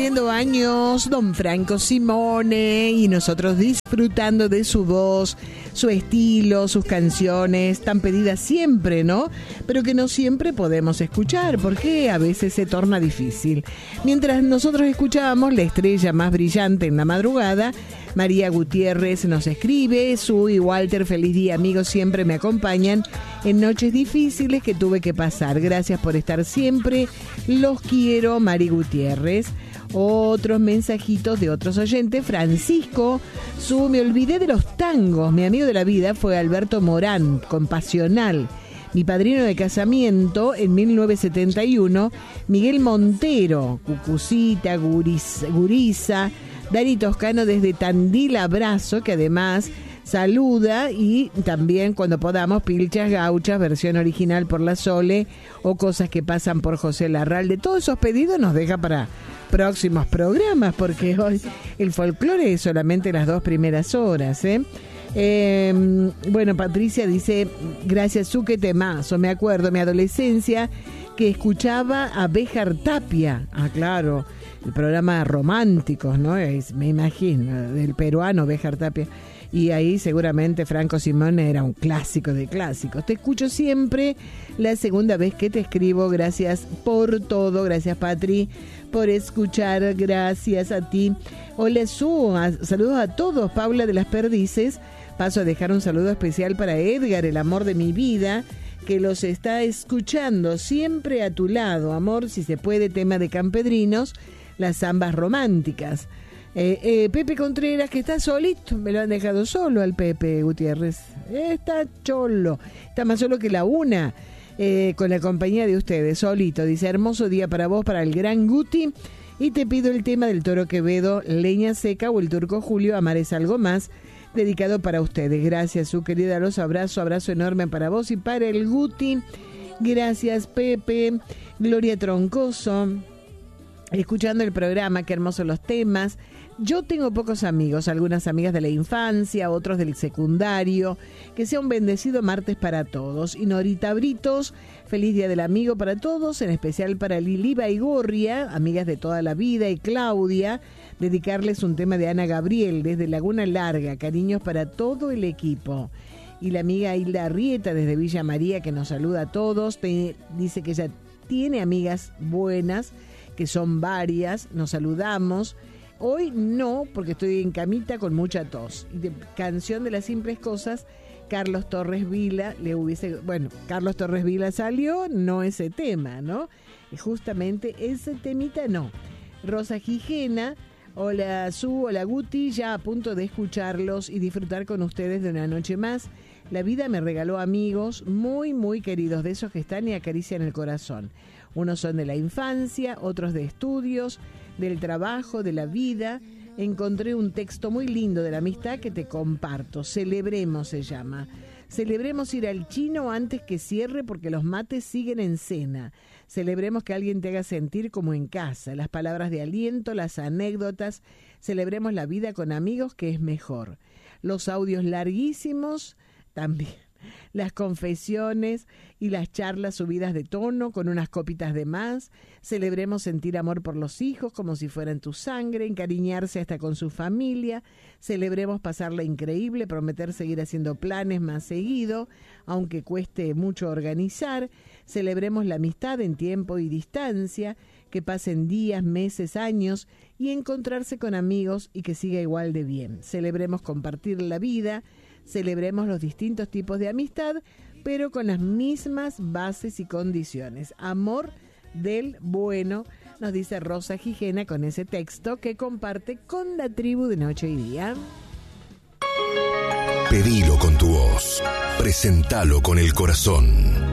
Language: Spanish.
cumpliendo años don Franco Simone y nosotros disfrutando de su voz, su estilo, sus canciones tan pedidas siempre, ¿no? Pero que no siempre podemos escuchar porque a veces se torna difícil. Mientras nosotros escuchábamos la estrella más brillante en la madrugada, María Gutiérrez nos escribe: Su y Walter, feliz día amigos, siempre me acompañan en noches difíciles que tuve que pasar. Gracias por estar siempre, los quiero, Mari Gutiérrez. Otros mensajitos de otros oyentes. Francisco: me olvidé de los tangos, mi amigo de la vida fue Alberto Morán, con Pasional. Mi padrino de casamiento en 1971, Miguel Montero, Cucucita, Gurisa, Dani Toscano desde Tandil, abrazo, que además saluda, y también cuando podamos Pilchas Gauchas, versión original por La Sole, o Cosas que pasan por José Larralde. Todos esos pedidos nos deja para próximos programas, porque hoy el folclore es solamente las 2 primeras horas, ¿eh? Bueno, Patricia dice: gracias, Su, qué temazo. Me acuerdo mi adolescencia que escuchaba a Béjar Tapia. Ah, claro, el programa Románticos, ¿no? Me imagino, del peruano Béjar Tapia. Y ahí seguramente Franco Simone era un clásico de clásicos. Te escucho siempre, la segunda vez que te escribo. Gracias por todo. Gracias, Patri, por escuchar. Gracias a ti. Hola, Su. Saludos a todos. Paula de las Perdices. Paso a dejar un saludo especial para Edgar, el amor de mi vida, que los está escuchando. Siempre a tu lado, amor, si se puede, tema de Campedrinos, las zambas románticas. Pepe Contreras, que está solito, me lo han dejado solo al Pepe Gutiérrez, está cholo, está más solo que la una, con la compañía de ustedes, solito. Dice: hermoso día para vos, para el gran Guti, y te pido el tema del Toro Quevedo, Leña Seca, o el Turco Julio, Amar es algo más, dedicado para ustedes. Gracias, Su querida, los abrazo enorme para vos y para el Guti. Gracias, Pepe. Gloria Troncoso, escuchando el programa, qué hermosos los temas. Yo tengo pocos amigos, algunas amigas de la infancia, otros del secundario. Que sea un bendecido martes para todos. Y Norita Britos, feliz día del amigo para todos, en especial para Lili Baigorria, amigas de toda la vida, y Claudia, dedicarles un tema de Ana Gabriel desde Laguna Larga, cariños para todo el equipo. Y la amiga Hilda Arrieta desde Villa María, que nos saluda a todos, dice que ella tiene amigas buenas, que son varias, nos saludamos. Hoy no, porque estoy en camita con mucha tos. Y de Canción de las Simples Cosas, Carlos Torres Vila, Carlos Torres Vila salió, no ese tema, ¿no? Y justamente ese temita no. Rosa Gijena, hola Su, hola Guti, ya a punto de escucharlos y disfrutar con ustedes de una noche más. La vida me regaló amigos muy, muy queridos, de esos que están y acarician el corazón. Unos son de la infancia, otros de estudios, del trabajo, de la vida. Encontré un texto muy lindo de la amistad que te comparto. Celebremos, se llama. Celebremos ir al chino antes que cierre porque los mates siguen en cena. Celebremos que alguien te haga sentir como en casa. Las palabras de aliento, las anécdotas. Celebremos la vida con amigos, que es mejor. Los audios larguísimos también. Las confesiones y las charlas subidas de tono con unas copitas de más. Celebremos sentir amor por los hijos como si fueran tu sangre, encariñarse hasta con su familia. Celebremos pasarla increíble, prometer seguir haciendo planes más seguido, aunque cueste mucho organizar. Celebremos la amistad en tiempo y distancia, que pasen días, meses, años y encontrarse con amigos y que siga igual de bien. Celebremos compartir la vida. Celebremos los distintos tipos de amistad, pero con las mismas bases y condiciones. Amor del bueno, nos dice Rosa Gijena con ese texto que comparte con la tribu de Noche y Día. Pedilo con tu voz, presentalo con el corazón.